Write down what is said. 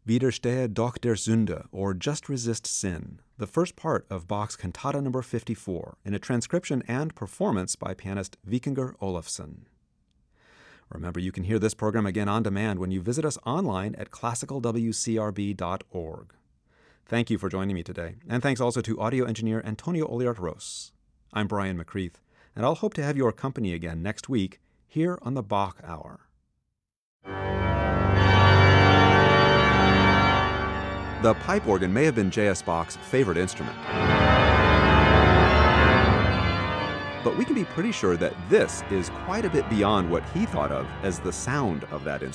Widerstehe doch der Sünde, or Just Resist Sin, the first part of Bach's Cantata No. 54, in a transcription and performance by pianist Vikingur Olafsson. Remember, you can hear this program again on demand when you visit us online at classicalwcrb.org. Thank you for joining me today, and thanks also to audio engineer Antonio Oliart-Ros. I'm Brian McCreath, and I'll hope to have your company again next week here on the Bach Hour. The pipe organ may have been J.S. Bach's favorite instrument. But we can be pretty sure that this is quite a bit beyond what he thought of as the sound of that instrument.